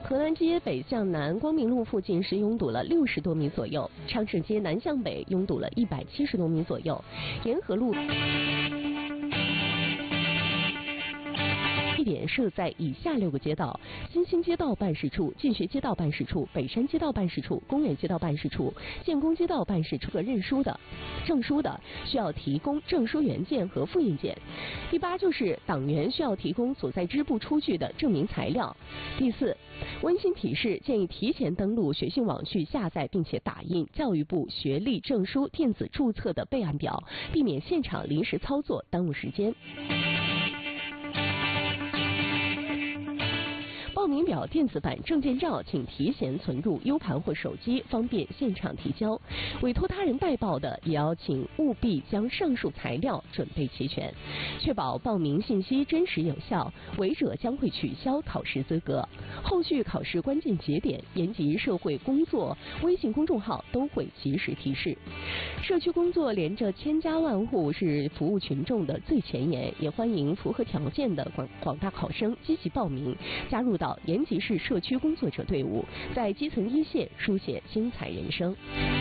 河南街北向南光明路附近是拥堵了60多米左右，昌盛街南向北拥堵了170多米左右，沿河路地点设在以下6个街道：新兴街道办事处、进学街道办事处、北山街道办事处、公园街道办事处、建工街道办事处。证书的需要提供证书原件和复印件。第8就是党员需要提供所在支部出具的证明材料。第4，温馨提示，建议提前登录学信网去下载并且打印教育部学历证书电子注册的备案表，避免现场临时操作耽误时间。报名表电子版证件照请提前存入 U 盘或手机，方便现场提交。委托他人代报的，也要请务必将上述材料准备齐全，确保报名信息真实有效，违者将会取消考试资格。后续考试关键节点，延吉社会工作微信公众号都会及时提示。社区工作连着千家万户，是服务群众的最前沿，也欢迎符合条件的广大考生积极报名，加入到延吉市社区工作者队伍，在基层一线书写精彩人生。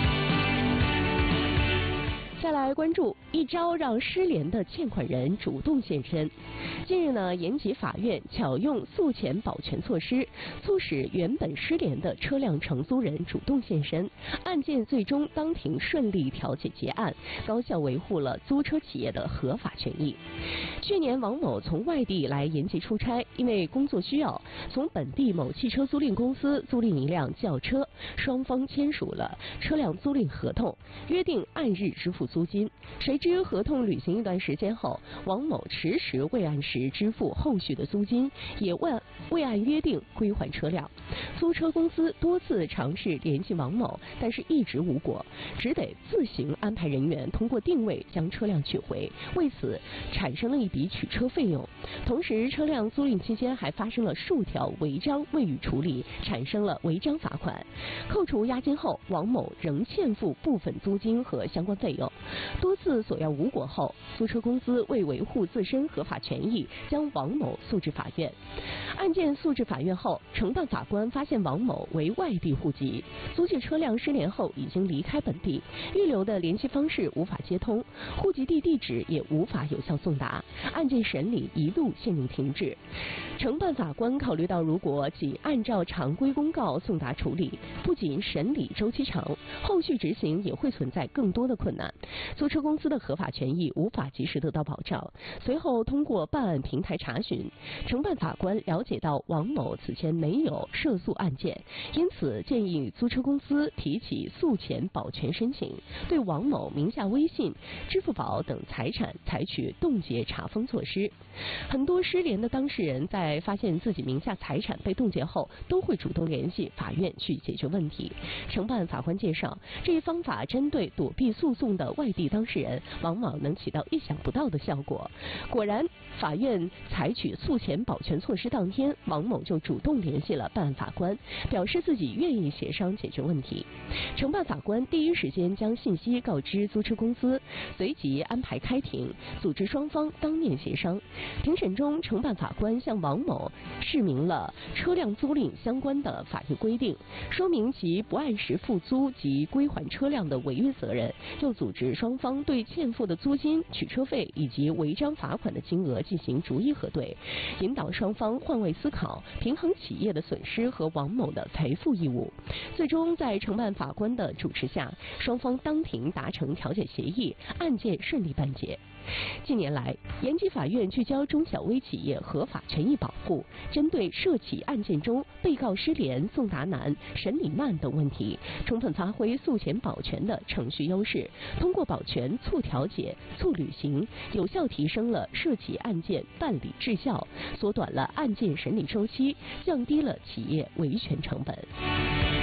再来关注一招让失联的欠款人主动现身。近日呢，延吉法院巧用诉前保全措施，促使原本失联的车辆承租人主动现身，案件最终当庭顺利调解结案，高效维护了租车企业的合法权益。去年王某从外地来延吉出差，因为工作需要，从本地某汽车租赁公司租赁一辆轿车，双方签署了车辆租赁合同，约定按日支付租金。谁知合同履行一段时间后，王某迟迟未按时支付后续的租金，也未按约定归还车辆。租车公司多次尝试联系王某，但是一直无果，只得自行安排人员通过定位将车辆取回，为此产生了一笔取车费用。同时，车辆租赁期间还发生了数条违章未予处理，产生了违章罚款。扣除押金后，王某仍欠付部分租金和相关费用。多次索要无果后，租车公司为维护自身合法权益，将王某诉至法院。案件诉至法院后，承办法官发现王某为外地户籍，租借车辆失联后已经离开本地，预留的联系方式无法接通，户籍地地址也无法有效送达，案件审理一度陷入停滞。承办法官考虑到，如果仅按照常规公告送达处理，不仅审理周期长，后续执行也会存在更多的困难，租车公司的合法权益无法及时得到保障。随后通过办案平台查询，承办法官了解到王某此前没有涉诉案件，因此建议租车公司提起诉前保全申请，对王某名下微信、支付宝等财产采取冻结查封措施。很多失联的当事人在发现自己名下财产被冻结后，都会主动联系法院去解决问题。承办法官介绍，这一方法针对躲避诉讼的外地当事人，往往能起到意想不到的效果。果然，法院采取诉前保全措施当天，王某就主动联系了办案法官，表示自己愿意协商解决问题。承办法官第一时间将信息告知租车公司，随即安排开庭，组织双方当面协商。庭审中，承办法官向王某释明了车辆租赁相关的法律规定，说明其不按时付租及归还车辆的违约责任，又组织双方对欠付的租金、取车费以及违章罚款的金额进行逐一核对，引导双方换位思考，平衡企业的损失和王某的赔付义务。最终在承办法官的主持下，双方当庭达成调解协议，案件顺利办结。近年来，延吉法院聚焦中小微企业合法权益保护，针对涉企案件中被告失联、送达难、审理慢等问题，充分发挥诉前保全的程序优势，通过保全促调解、促履行，有效提升了涉企案件办理质效，缩短了案件审理周期，降低了企业维权成本。